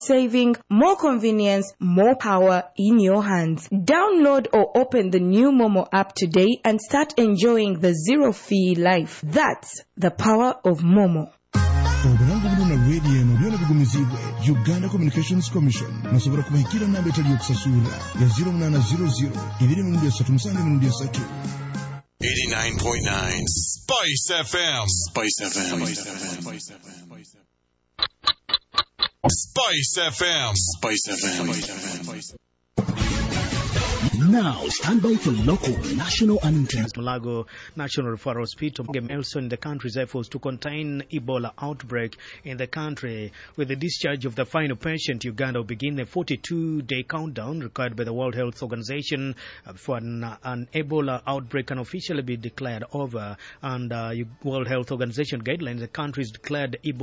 saving, more convenience, more power in your hands. Download or open the new Momo app today and start enjoying the zero-fee life. That's the power of Momo. Uganda Communications Commission nasobora kubahikira namba etali yokusasula ya 0800 273 89.9 Spice FM. Spice FM. Spice FM. Spice FM. Now, stand by for local, national, and international. Malago National Referral Hospital also in the country's efforts to contain Ebola outbreak in the country. With the discharge of the final patient, Uganda will begin a 42-day countdown required by the World Health Organization for an Ebola outbreak can officially be declared over. And World Health Organization guidelines, the country's declared Ebola